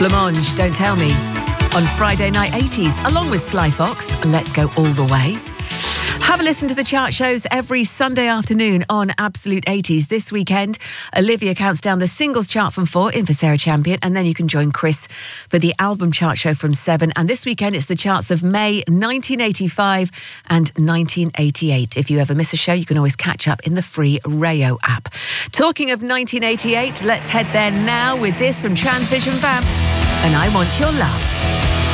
Blancmange, Don't Tell Me. On Friday Night 80s, along with Sly Fox, Let's Go All the Way. Have a listen to the chart shows every Sunday afternoon on Absolute 80s. This weekend, Olivia counts down the singles chart from 4 in for Sarah Champion, and then you can join Chris for the album chart show from 7. And this weekend, it's the charts of May 1985 and 1988. If you ever miss a show, you can always catch up in the free Rayo app. Talking of 1988, let's head there now with this from Transvision Vamp, and I Want Your Love.